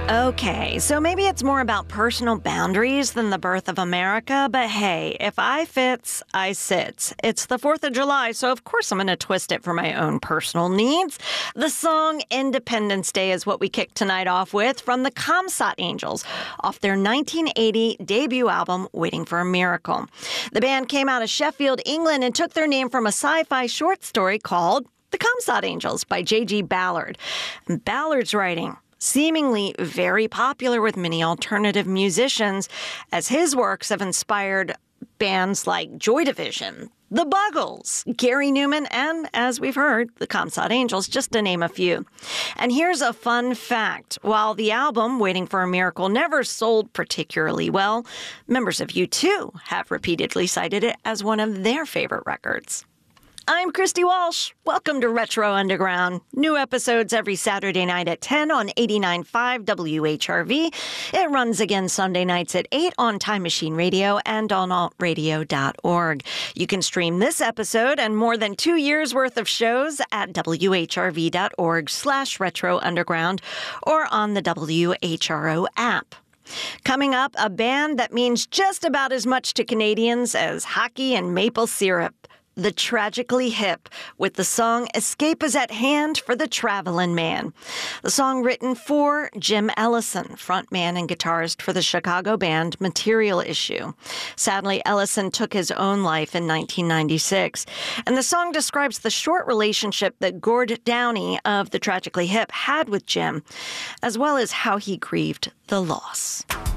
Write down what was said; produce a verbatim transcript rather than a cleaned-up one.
Okay, so maybe it's more about personal boundaries than the birth of America, but hey, if I fits, I sits. It's the fourth of July, so of course I'm going to twist it for my own personal needs. The song Independence Day is what we kick tonight off with from the Kamsat Angels off their nineteen eighty debut album, Waiting for a Miracle. The band came out of Sheffield, England, and took their name from a sci-fi short story called The Kamsat Angels by J G Ballard. Ballard's writing seemingly very popular with many alternative musicians, as his works have inspired bands like Joy Division, The Buggles, Gary Newman, and, as we've heard, the Kamsat Angels, just to name a few. And here's a fun fact. While the album, Waiting for a Miracle, never sold particularly well, members of U two have repeatedly cited it as one of their favorite records. I'm Christy Walsh. Welcome to Retro Underground. New episodes every Saturday night at ten on eighty-nine point five W H R V. It runs again Sunday nights at eight on Time Machine Radio and on alt radio dot org. You can stream this episode and more than two years' worth of shows at W H R V dot org slash Retro Underground or on the W H R O app. Coming up, a band that means just about as much to Canadians as hockey and maple syrup. The Tragically Hip, with the song Escape is at Hand for the Travelin' Man. The song written for Jim Ellison, frontman and guitarist for the Chicago band Material Issue. Sadly, Ellison took his own life in nineteen ninety-six, and the song describes the short relationship that Gord Downie of the Tragically Hip had with Jim, as well as how he grieved the loss.